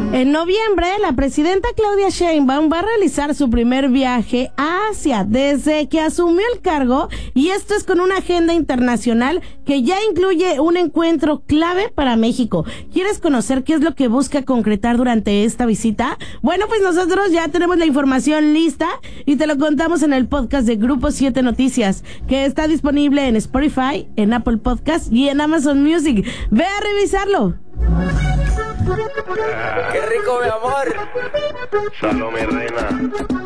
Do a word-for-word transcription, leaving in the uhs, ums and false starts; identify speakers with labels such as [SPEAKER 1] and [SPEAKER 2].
[SPEAKER 1] En noviembre, la presidenta Claudia Sheinbaum va a realizar su primer viaje a Asia desde que asumió el cargo, y esto es con una agenda internacional que ya incluye un encuentro clave para México. ¿Quieres conocer qué es lo que busca concretar durante esta visita? Bueno, pues nosotros ya tenemos la información lista y te lo contamos en el podcast de Grupo siete Noticias, que está disponible en Spotify, en Apple Podcast y en Amazon Music. Ve a revisarlo.
[SPEAKER 2] ¡Qué rico, mi amor!
[SPEAKER 3] Salud, mi reina.